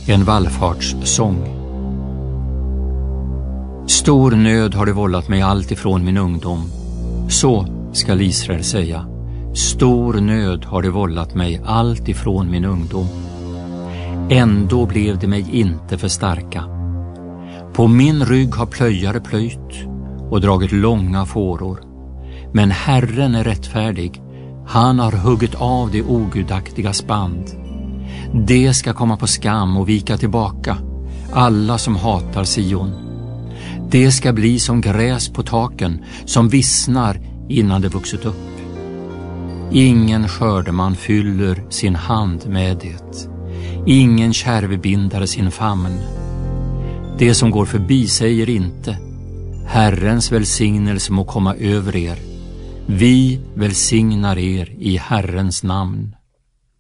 En vallfartssång. Stor nöd har det vållat mig allt ifrån min ungdom. Så skall Israel säga. Stor nöd har det vållat mig allt ifrån min ungdom. Ändå blev det mig inte för starka. På min rygg har plöjare plöjt och dragit långa fåror. Men Herren är rättfärdig. Han har huggit av det ogudaktigas band. Det ska komma på skam och vika tillbaka, alla som hatar Sion. Det ska bli som gräs på taken, som vissnar innan det vuxit upp. Ingen skördeman fyller sin hand med det. Ingen kärvbindare sin famn. Det som går förbi säger inte: Herrens välsignelse må komma över er. Vi välsignar er i Herrens namn.